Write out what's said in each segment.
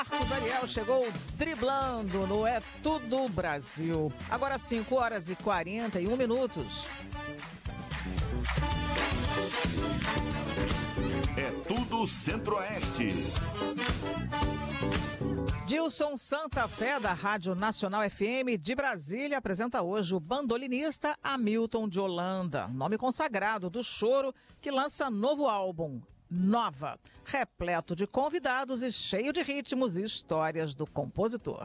Marcos Ariel chegou driblando no É Tudo Brasil. Agora 5h41. É Tudo Centro-Oeste. Dilson Santa Fé, da Rádio Nacional FM de Brasília, apresenta hoje o bandolinista Hamilton de Holanda, nome consagrado do choro, que lança novo álbum, Nova, repleto de convidados e cheio de ritmos e histórias do compositor.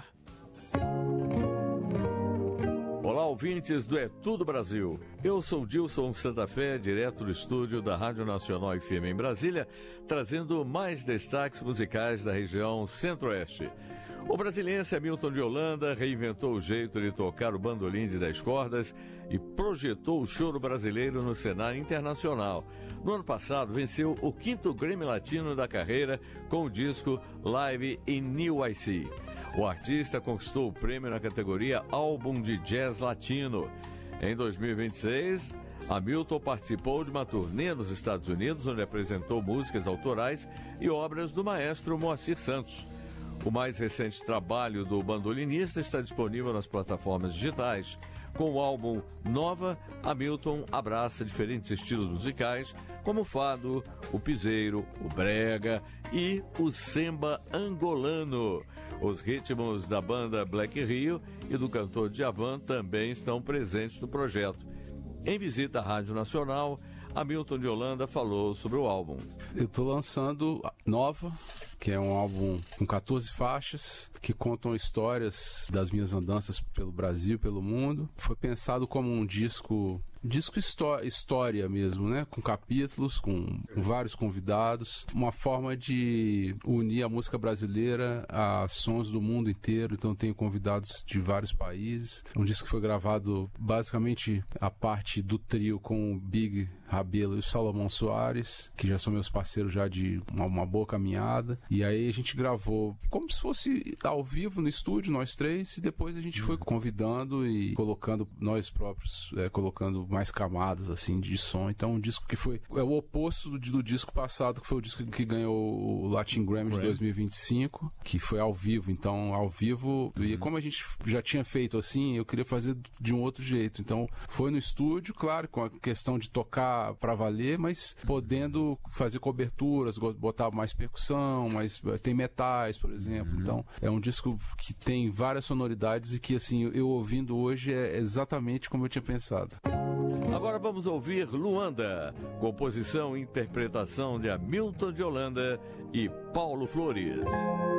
Olá, ouvintes do É Tudo Brasil. Eu sou Dilson Santa Fé, direto do estúdio da Rádio Nacional FM em Brasília, trazendo mais destaques musicais da região Centro-Oeste. O brasiliense Hamilton de Holanda reinventou o jeito de tocar o bandolim de 10 cordas e projetou o choro brasileiro no cenário internacional. No ano passado, venceu o 5º Grammy Latino da carreira com o disco Live in New IC. O artista conquistou o prêmio na categoria Álbum de Jazz Latino. Em 2026, Hamilton participou de uma turnê nos Estados Unidos, onde apresentou músicas autorais e obras do maestro Moacir Santos. O mais recente trabalho do bandolinista está disponível nas plataformas digitais. Com o álbum Nova, Hamilton abraça diferentes estilos musicais, como o fado, o piseiro, o brega e o samba angolano. Os ritmos da banda Black Rio e do cantor Djavan também estão presentes no projeto. Em visita à Rádio Nacional, Hamilton de Holanda falou sobre o álbum. Eu estou lançando Nova, que é um álbum com 14 faixas, que contam histórias das minhas andanças pelo Brasil, pelo mundo. Foi pensado como um disco história mesmo, né? Com capítulos, com vários convidados. Uma forma de unir a música brasileira a sons do mundo inteiro. Então tenho convidados de vários países. Um disco que foi gravado basicamente a parte do trio com o Big Rabelo e o Salomão Soares, que já são meus parceiros já de uma boa caminhada. E aí a gente gravou como se fosse ao vivo no estúdio, nós três, e depois a gente foi convidando e colocando nós próprios, colocando mais camadas assim de som. Então um disco que é o oposto do disco passado, que foi o disco que ganhou o Latin Grammy de 2025, que foi ao vivo. Então ao vivo, e como a gente já tinha feito assim, eu queria fazer de um outro jeito. Então foi no estúdio, claro, com a questão de tocar pra valer, mas podendo fazer coberturas, botar mais percussão, tem metais, por exemplo. Então é um disco que tem várias sonoridades e que assim, eu ouvindo hoje é exatamente como eu tinha pensado. Agora vamos ouvir Luanda, composição e interpretação de Hamilton de Holanda e Paulo Flores.